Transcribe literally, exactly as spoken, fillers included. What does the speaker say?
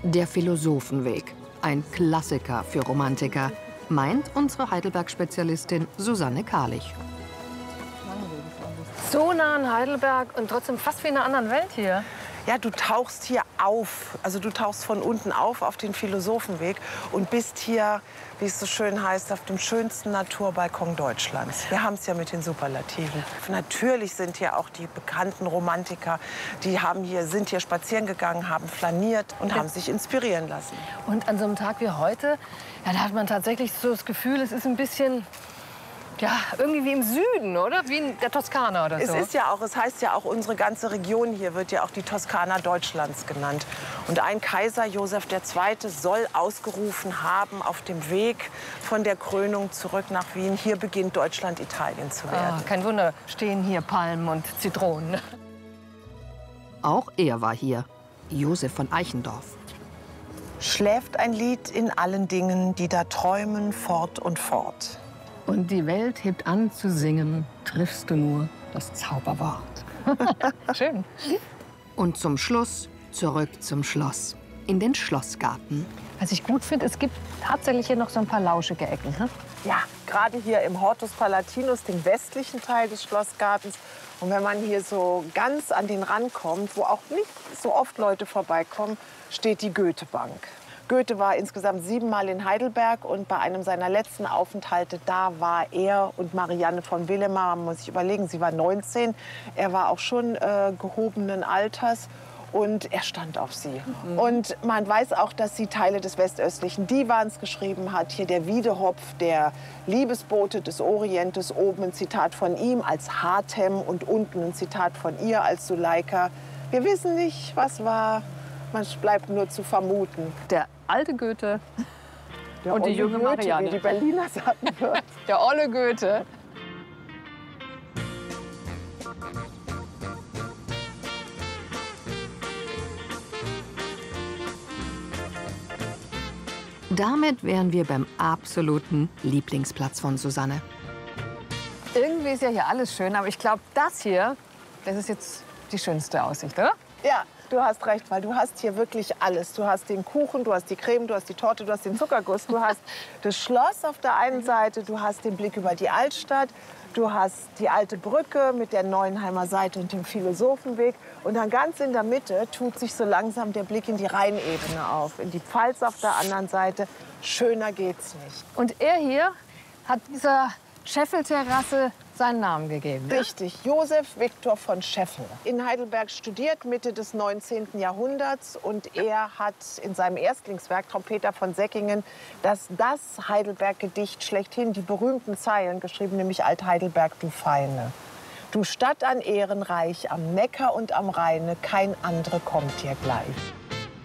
Der Philosophenweg, ein Klassiker für Romantiker, meint unsere Heidelberg-Spezialistin Susanne Karlich. So nah an Heidelberg und trotzdem fast wie in einer anderen Welt hier. Ja, du tauchst hier auf, also du tauchst von unten auf auf den Philosophenweg und bist hier, wie es so schön heißt, auf dem schönsten Naturbalkon Deutschlands. Wir haben es ja mit den Superlativen. Natürlich sind hier auch die bekannten Romantiker, die haben hier, sind hier spazieren gegangen, haben flaniert und haben sich inspirieren lassen. Und an so einem Tag wie heute, ja, da hat man tatsächlich so das Gefühl, es ist ein bisschen... Ja, irgendwie wie im Süden, oder? Wie in der Toskana oder so. Es ist ja auch, es heißt ja auch, unsere ganze Region hier wird ja auch die Toskana Deutschlands genannt. Und ein Kaiser, Josef der Zweite, soll ausgerufen haben auf dem Weg von der Krönung zurück nach Wien, hier beginnt Deutschland Italien zu werden. Ah, kein Wunder, stehen hier Palmen und Zitronen. Auch er war hier, Josef von Eichendorff. Schläft ein Lied in allen Dingen, die da träumen fort und fort. Und die Welt hebt an zu singen, triffst du nur das Zauberwort. Schön. Und zum Schluss zurück zum Schloss, in den Schlossgarten. Was ich gut finde, es gibt tatsächlich hier noch so ein paar lauschige Ecken. Hm? Ja, gerade hier im Hortus Palatinus, dem westlichen Teil des Schlossgartens. Und wenn man hier so ganz an den Rand kommt, wo auch nicht so oft Leute vorbeikommen, steht die Goethebank. Goethe war insgesamt siebenmal in Heidelberg und bei einem seiner letzten Aufenthalte da war er und Marianne von Villemaur, man muss sich überlegen, sie war neunzehn, er war auch schon äh, gehobenen Alters und er stand auf sie. Mhm. Und man weiß auch, dass sie Teile des westöstlichen Divans geschrieben hat. Hier der Wiedehopf, der Liebesbote des Orientes, oben ein Zitat von ihm als Hatem und unten ein Zitat von ihr als Suleika. Wir wissen nicht, was war. Man bleibt nur zu vermuten. Der alte Goethe Der und die junge Goethe, Marianne. wie die Berliner sagen würden. Der olle Goethe. Damit wären wir beim absoluten Lieblingsplatz von Susanne. Irgendwie ist ja hier alles schön, aber ich glaube, das hier, das ist jetzt die schönste Aussicht, oder? Ja, du hast recht, weil du hast hier wirklich alles. Du hast den Kuchen, du hast die Creme, du hast die Torte, du hast den Zuckerguss, du hast das Schloss auf der einen Seite, du hast den Blick über die Altstadt, du hast die alte Brücke mit der Neuenheimer Seite und dem Philosophenweg. Und dann ganz in der Mitte tut sich so langsam der Blick in die Rheinebene auf, in die Pfalz auf der anderen Seite. Schöner geht's nicht. Und er hier hat dieser Scheffelterrasse seinen Namen gegeben. Ja? Richtig, Josef Viktor von Scheffel. In Heidelberg studiert, Mitte des neunzehnten Jahrhunderts. Und er hat in seinem Erstlingswerk Trompeter von Säckingen das, das Heidelberg-Gedicht schlechthin, die berühmten Zeilen geschrieben, nämlich Alt-Heidelberg, du Feine. Du Stadt an Ehrenreich, am Neckar und am Rheine, kein andere kommt dir gleich.